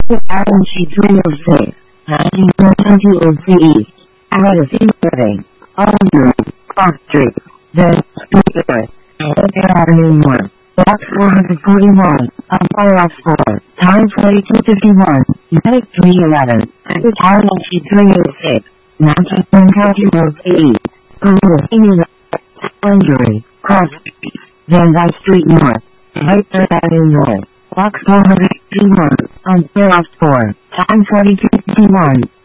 Alan She 306, 1920 East, Alice Living, Aldridge, Cross Street, then, Street, Avenue 1, Block 441, on Fire 4, time 2251, Medic 311, Alan She 306, 1920 East, Injury, Cross Street, Van Dyke Street North, Right Avenue North, Block 451, on Fire 4, time 2251.